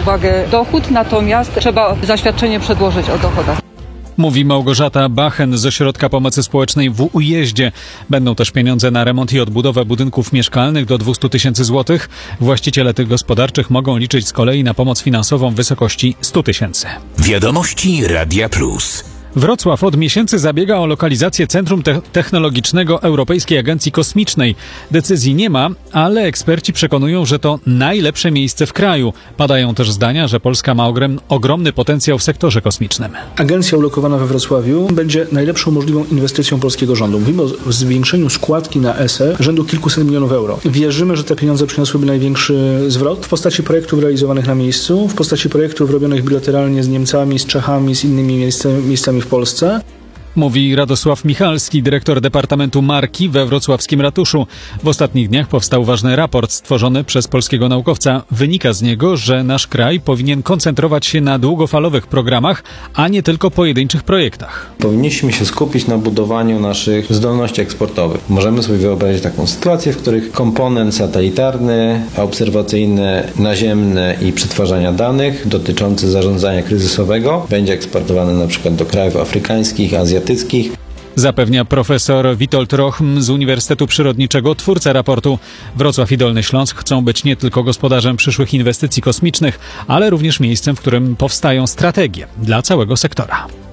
uwagę dochód, natomiast trzeba zaświadczenie przedłożyć o dochodach. Mówi Małgorzata Bachen z Ośrodka Pomocy Społecznej w Ujeździe. Będą też pieniądze na remont i odbudowę budynków mieszkalnych do 200 000 złotych. Właściciele tych gospodarczych mogą liczyć z kolei na pomoc finansową w wysokości 100 000. Wiadomości Radia Plus. Wrocław od miesięcy zabiega o lokalizację Centrum Technologicznego Europejskiej Agencji Kosmicznej. Decyzji nie ma, ale eksperci przekonują, że to najlepsze miejsce w kraju. Padają też zdania, że Polska ma ogromny potencjał w sektorze kosmicznym. Agencja ulokowana we Wrocławiu będzie najlepszą możliwą inwestycją polskiego rządu. Mówimy o zwiększeniu składki na ESE rzędu kilkuset milionów euro. Wierzymy, że te pieniądze przyniosłyby największy zwrot w postaci projektów realizowanych na miejscu, w postaci projektów robionych bilateralnie z Niemcami, z Czechami, z innymi miejscami w Polsce. Mówi Radosław Michalski, dyrektor Departamentu Marki we wrocławskim ratuszu. W ostatnich dniach powstał ważny raport stworzony przez polskiego naukowca. Wynika z niego, że nasz kraj powinien koncentrować się na długofalowych programach, a nie tylko pojedynczych projektach. Powinniśmy się skupić na budowaniu naszych zdolności eksportowych. Możemy sobie wyobrazić taką sytuację, w których komponent satelitarny, obserwacyjny, naziemny i przetwarzania danych dotyczący zarządzania kryzysowego będzie eksportowany na przykład do krajów afrykańskich, azjatyckich. Zapewnia profesor Witold Rochm z Uniwersytetu Przyrodniczego, twórca raportu. Wrocław i Dolny Śląsk chcą być nie tylko gospodarzem przyszłych inwestycji kosmicznych, ale również miejscem, w którym powstają strategie dla całego sektora.